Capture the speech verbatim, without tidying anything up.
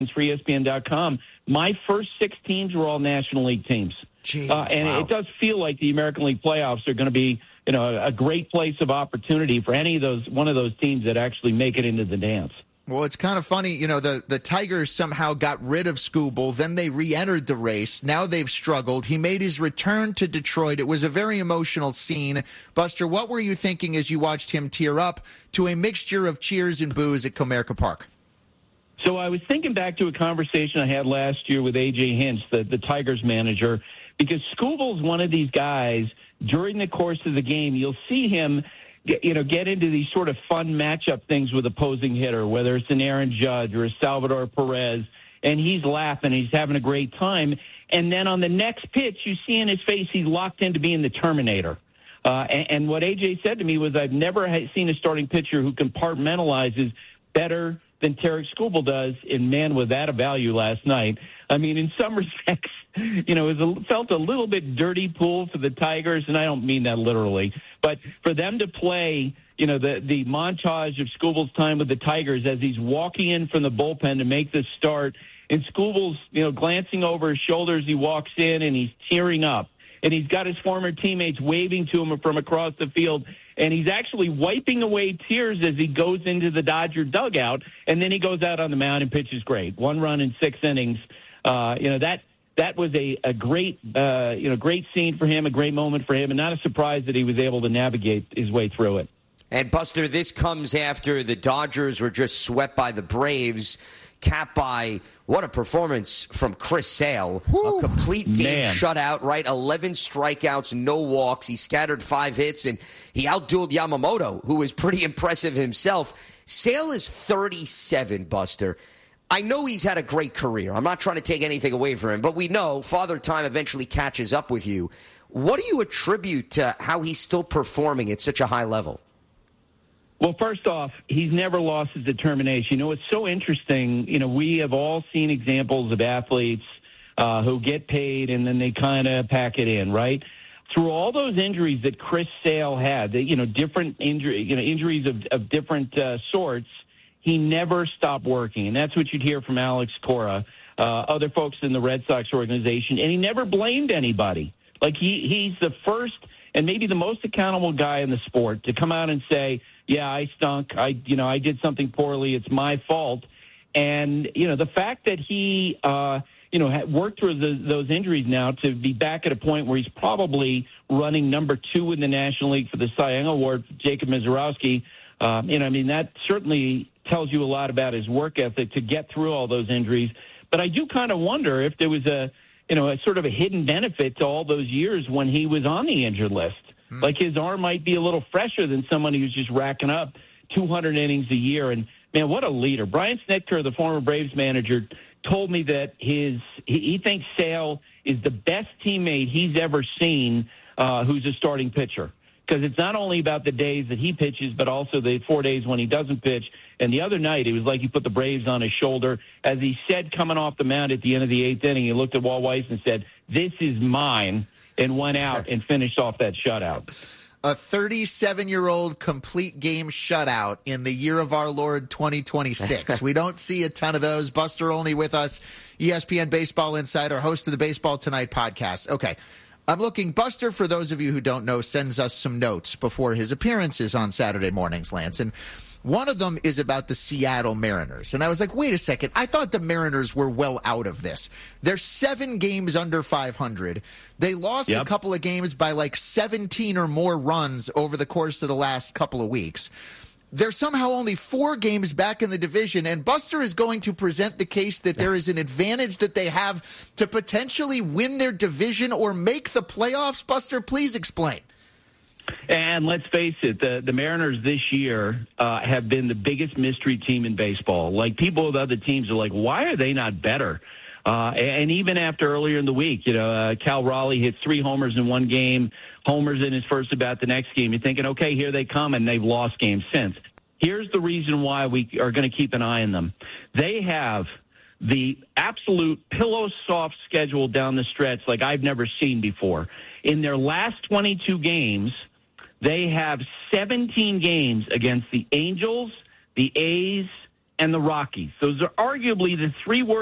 for E S P N dot com. My first six teams were all National League teams. Jeez, uh, and wow. it does feel like the American League playoffs are going to be, you know, a great place of opportunity for any of those, one of those teams that actually make it into the dance. Well, it's kind of funny, you know, the, the Tigers somehow got rid of Skubal, then they re-entered the race. Now they've struggled. He made his return to Detroit. It was a very emotional scene. Buster, what were you thinking as you watched him tear up to a mixture of cheers and boos at Comerica Park? So I was thinking back to a conversation I had last year with A J Hinch, the, the Tigers manager, because Skubal's one of these guys, during the course of the game, you'll see him Get, you know, get into these sort of fun matchup things with opposing hitter, whether it's an Aaron Judge or a Salvador Perez, and he's laughing, he's having a great time. And then on the next pitch, you see in his face he's locked into being the Terminator. Uh, and, and what A J said to me was, I've never seen a starting pitcher who compartmentalizes better than Tarik Skubal does, and man, was that a value last night. I mean, in some respects, you know, it was a, felt a little bit dirty pool for the Tigers, and I don't mean that literally. But for them to play, you know, the, the montage of Skubal's time with the Tigers as he's walking in from the bullpen to make the start, and Skubal's, you know, glancing over his shoulder as he walks in, and he's tearing up. And he's got his former teammates waving to him from across the field, and he's actually wiping away tears as he goes into the Dodger dugout, and then he goes out on the mound and pitches great. One run in six innings. Uh, you know, that that was a, a great, uh, you know, great scene for him, a great moment for him, and not a surprise that he was able to navigate his way through it. And, Buster, this comes after the Dodgers were just swept by the Braves, capped by what a performance from Chris Sale. Woo. A complete game Man. shutout, right? eleven strikeouts, no walks. He scattered five hits, and he outdueled Yamamoto, who was pretty impressive himself. Sale is thirty-seven, Buster. I know he's had a great career. I'm not trying to take anything away from him, but we know Father Time eventually catches up with you. What do you attribute to how he's still performing at such a high level? Well, first off, he's never lost his determination. You know, it's so interesting. You know, we have all seen examples of athletes uh, who get paid and then they kind of pack it in, right? Through all those injuries that Chris Sale had, the, you know, different injury, you know, injuries of, of different uh, sorts, he never stopped working. And that's what you'd hear from Alex Cora, uh, other folks in the Red Sox organization. And he never blamed anybody. Like, he, he's the first and maybe the most accountable guy in the sport to come out and say, yeah, I stunk. I, you know, I did something poorly. It's my fault. And, you know, the fact that he, uh, you know, had worked through the, those injuries now to be back at a point where he's probably running number two in the National League for the Cy Young Award, Jacob Misiorowski, um, you know, I mean, that certainly tells you a lot about his work ethic to get through all those injuries. But I do kind of wonder if there was a, you know, a sort of a hidden benefit to all those years when he was on the injured list. Mm. Like, his arm might be a little fresher than someone who's just racking up two hundred innings a year. And, man, what a leader. Brian Snitker, the former Braves manager, told me that his he, he thinks Sale is the best teammate he's ever seen uh, who's a starting pitcher. Because it's not only about the days that he pitches, but also the four days when he doesn't pitch. And the other night, it was like he put the Braves on his shoulder. As he said coming off the mound at the end of the eighth inning, he looked at Walt Weiss and said, "This is mine," and went out and finished off that shutout. A thirty-seven-year-old complete game shutout in the year of our Lord twenty twenty-six. We don't see a ton of those. Buster Olney with us, E S P N Baseball Insider, host of the Baseball Tonight podcast. Okay. I'm looking. Buster, for those of you who don't know, sends us some notes before his appearances on Saturday mornings, Lance. And one of them is about the Seattle Mariners. And I was like, wait a second. I thought the Mariners were well out of this. They're seven games under five hundred. They lost yep. a couple of games by like seventeen or more runs over the course of the last couple of weeks. They're somehow only four games back in the division, and Buster is going to present the case that there is an advantage that they have to potentially win their division or make the playoffs. Buster, please explain. And let's face it, the, the Mariners this year uh, have been the biggest mystery team in baseball. Like, people with other teams are like, why are they not better? Uh, and even after earlier in the week, you know, uh, Cal Raleigh hit three homers in one game, homers in his first at-bat the next game. You're thinking, okay, here they come, and they've lost games since. Here's the reason why we are going to keep an eye on them. They have the absolute pillow-soft schedule down the stretch like I've never seen before. In their last twenty-two games, they have seventeen games against the Angels, the A's, and the Rockies. Those are arguably the three worst